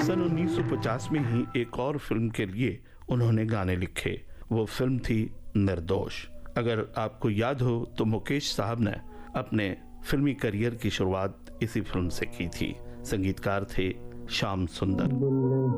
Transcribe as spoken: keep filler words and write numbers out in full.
सन उन्नीस सौ पचास में ही एक और फिल्म के लिए उन्होंने गाने लिखे। वो फिल्म थी निर्दोष। अगर आपको याद हो तो मुकेश साहब ने अपने फिल्मी करियर की शुरुआत इसी फिल्म से की थी। संगीतकार थे श्याम सुंदर।